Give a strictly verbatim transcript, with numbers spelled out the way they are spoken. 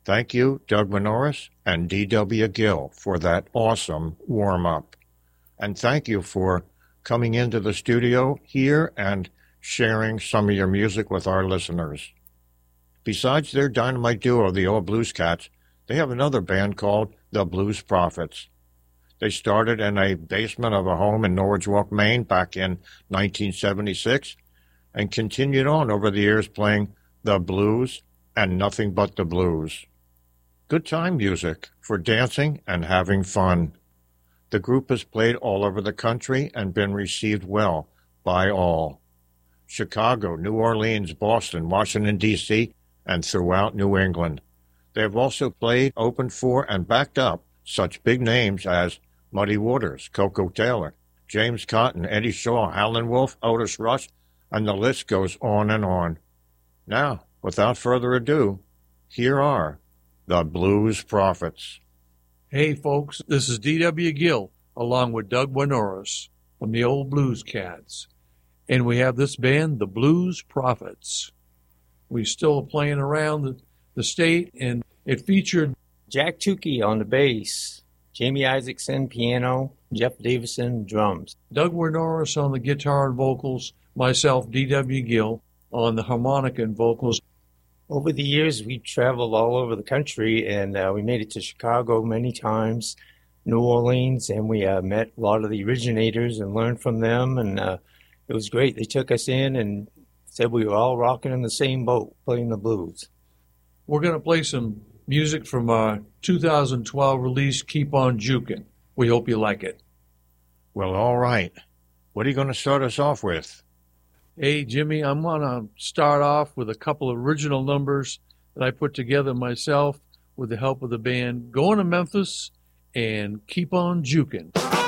Thank you, Doug Manoris and D W. Gill, for that awesome warm-up. And thank you for coming into the studio here and sharing some of your music with our listeners. Besides their dynamite duo, the Old Blues Cats, they have another band called the Blues Prophets. They started in a basement of a home in Norwich Walk, Maine back in nineteen seventy-six and continued on over the years playing the blues and nothing but the blues. Good time music for dancing and having fun. The group has played all over the country and been received well by all. Chicago, New Orleans, Boston, Washington, D C, and throughout New England. They have also played, opened for, and backed up such big names as Muddy Waters, Coco Taylor, James Cotton, Eddie Shaw, Howlin' Wolf, Otis Rush, and the list goes on and on. Now, without further ado, here are the Blues Prophets. Hey folks, this is D W. Gill along with Doug Winoris from the Old Blues Cats. And we have this band, the Blues Prophets. We're still playing around the, the state, and it featured Jack Tukey on the bass, Jamie Isaacson piano, Jeff Davison drums, Doug Winoris on the guitar and vocals, myself, D W. Gill, on the harmonica and vocals. Over the years, we traveled all over the country, and uh, we made it to Chicago many times, New Orleans, and we uh, met a lot of the originators and learned from them, and uh, it was great. They took us in and said we were all rocking in the same boat, playing the blues. We're going to play some music from our two thousand twelve release, Keep On Jukin'. We hope you like it. Well, all right. What are you going to start us off with? Hey, Jimmy, I'm going to start off with a couple of original numbers that I put together myself with the help of the band Going to Memphis and Keep On Jukin'.